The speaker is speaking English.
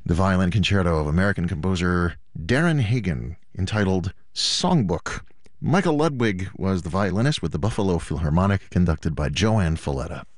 the violin concerto of American composer Darren Hagen, entitled Songbook. Michael Ludwig was the violinist with the Buffalo Philharmonic, conducted by Joanne Falletta.